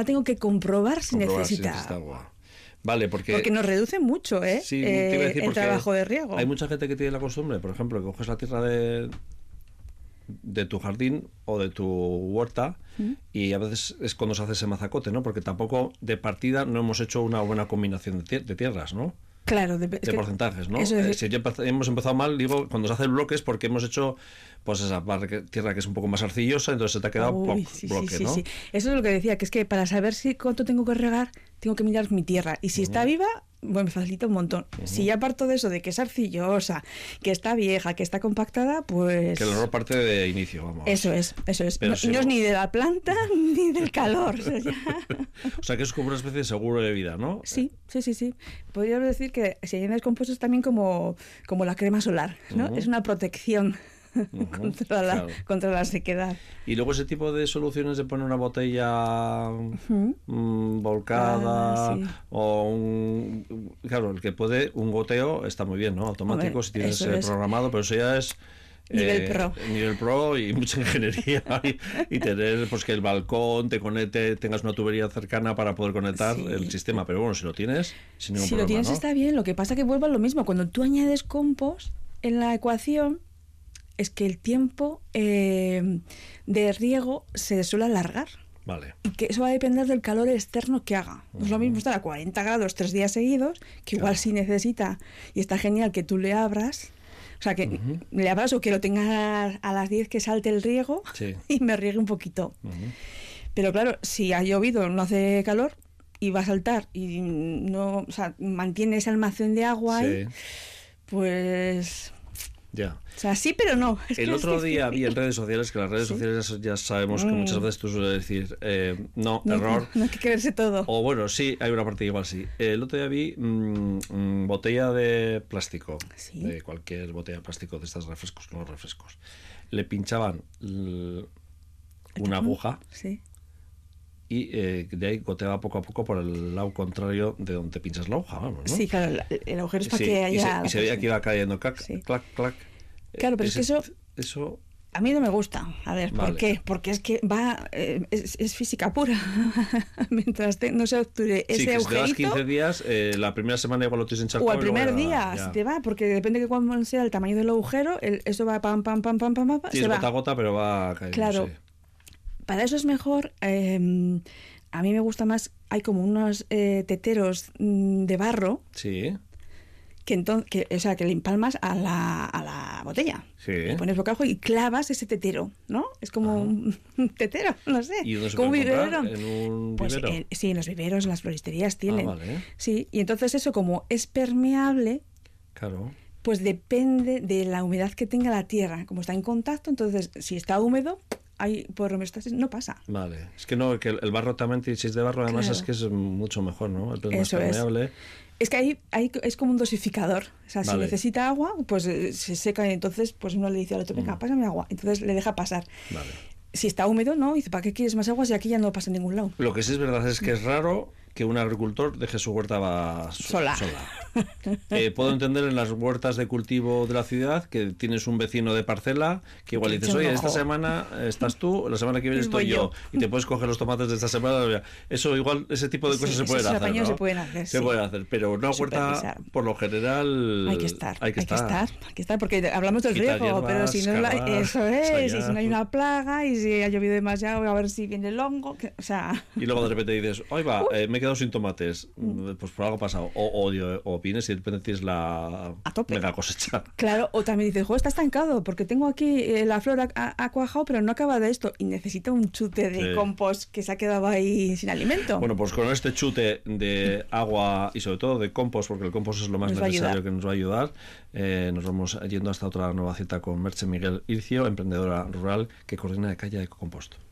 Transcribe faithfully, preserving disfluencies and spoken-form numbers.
Ahora tengo que comprobar si comprobar necesita, si necesita agua. Vale, porque... Porque nos reduce mucho, ¿eh? Sí, eh, te iba a decir el trabajo de riego. Hay mucha gente que tiene la costumbre, por ejemplo, que coges la tierra de, de tu jardín o de tu huerta ¿Mm? y a veces es cuando se hace ese mazacote, ¿no? Porque tampoco de partida no hemos hecho una buena combinación de, de tierras, ¿no? Claro, de, de que, porcentajes, ¿no? Eso es, eh, si ya hemos empezado mal, digo, cuando se hace el bloque es porque hemos hecho pues esa tierra que es un poco más arcillosa, entonces se te ha quedado Uy, bloque, sí, bloque, sí, sí, ¿no? Sí. Eso es lo que decía, que es que para saber si cuánto tengo que regar, tengo que mirar mi tierra. Y si uh-huh. está viva, bueno, me facilita un montón. Uh-huh. Si ya parto de eso, de que es arcillosa, que está vieja, que está compactada, pues... Que el error parte de inicio, vamos. Eso es, eso es. Pero no, si no es ni de la planta ni del calor. O sea, ya... o sea, que es como una especie de seguro de vida, ¿no? Sí, sí, sí, sí. Podría decir que se llenan compuestos también como, como la crema solar, ¿no? Uh-huh. Es una protección. Uh-huh, contra, la, claro. contra la sequedad. Y luego ese tipo de soluciones de poner una botella uh-huh. mmm, volcada ah, sí. o un... Claro, el que puede, un goteo está muy bien, ¿no? Automático, Hombre, si tienes eh, programado, pero eso ya es... Nivel eh, pro. Nivel pro y mucha ingeniería y, y tener pues que el balcón te conecte, tengas una tubería cercana para poder conectar sí. el sistema, pero bueno, si lo tienes, sin ningún si problema, lo tienes ¿no? Está bien, lo que pasa que vuelve a lo mismo, cuando tú añades compost en la ecuación es que el tiempo eh, de riego se suele alargar. Vale. Y que eso va a depender del calor externo que haga. No uh-huh. es lo mismo estar a cuarenta grados tres días seguidos, que igual claro. sí necesita, y está genial que tú le abras, o sea, que uh-huh. le abras o que lo tengas a las diez que salte el riego sí. y me riegue un poquito. Uh-huh. Pero claro, si ha llovido, no hace calor, y va a saltar, y no, o sea, mantiene ese almacén de agua sí. ahí, pues... Ya. O sea, sí, pero no. Es el otro es día vi en redes sociales, que las redes ¿Sí? sociales ya sabemos que mm. muchas veces tú sueles decir, eh, no, no, error. No, no hay que creerse todo. O bueno, sí, hay una parte que igual sí. El otro día vi mmm, mmm, botella de plástico, ¿Sí? de cualquier botella de plástico de estas refrescos, no refrescos. Le pinchaban l- una aguja. Sí. Y eh, de ahí goteaba poco a poco por el lado contrario de donde pinchas la hoja, vamos, ¿no? Sí, claro, el, el agujero es para sí, que haya... Y se, y se veía que iba cayendo, clac, sí. clac, clac. Claro, pero Ese, es que eso... eso... A mí no me gusta. A ver, vale. ¿por qué? Porque es que va... Eh, es, es física pura. Mientras te, no se obture ese sí, que agujerito... si te das quince días, eh, la primera semana igual lo tienes encharcado. O al primer ya, día, ya. si te va, porque depende de cuándo sea el tamaño del agujero, el, eso va pam, pam, pam, pam, pam, pam, sí, se es va. gota a gota, pero va cayendo. Claro. Sí. Para eso es mejor... Eh, a mí me gusta más, hay como unos eh, teteros mm, de barro. Sí. Que entonces, que, o sea, que le empalmas a la, a la botella. Sí. Le pones boca abajo y clavas ese tetero, ¿no? Es como Ajá. un tetero, no sé. ¿Y dónde se como puede un vivero. comprar? ¿En un pues vivero? En, sí, en los viveros, en las floristerías tienen. Ah, vale. Sí, y entonces eso como es permeable. Claro. Pues depende de la humedad que tenga la tierra. Como está en contacto, entonces si está húmedo, hay por homeostasis no pasa. Vale. Es que no, que el barro también, si es de barro, además claro. es que es mucho mejor, ¿no? Es más Eso permeable. Es. Es que ahí, ahí es como un dosificador. O sea, vale. si necesita agua, pues eh, se seca y entonces pues uno le dice al otro, venga, mm. pásame agua. Entonces le deja pasar. Vale. Si está húmedo, no, dice, ¿para qué quieres más agua si aquí ya no pasa en ningún lado? Lo que sí es verdad es que es raro que un agricultor deje su huerta va sola. sola. Eh, puedo entender en las huertas de cultivo de la ciudad que tienes un vecino de parcela que igual dices, oye, esta semana estás tú, la semana que viene estoy yo, y te puedes coger los tomates de esta semana. Eso igual, ese tipo de cosas sí, se pueden hacer, ¿no? se pueden hacer, se sí. pueden hacer, pero una huerta por lo general hay que estar, hay que, hay que estar. estar, hay que estar, porque hablamos del Quitar riego, hierbas, pero si no cavar, la, eso es, ensayar. y si no hay una plaga y si ha llovido demasiado, a ver si viene el hongo, que, o sea. Y luego de repente dices, oye va, eh, me he quedado sin tomates, mm. pues por algo pasado, o, o, o vienes y de repente tienes la a tope. mega cosecha. Claro, o también dices, jo, está estancado, porque tengo aquí eh, la flor ha, ha cuajado, pero no acaba de esto, y necesita un chute de sí. compost que se ha quedado ahí sin alimento. Bueno, pues con este chute de agua y sobre todo de compost, porque el compost es lo más nos necesario que nos va a ayudar, eh, nos vamos yendo hasta otra nueva cita con Merche Miguel Ircio, emprendedora rural que coordina de Calla Ecocompost.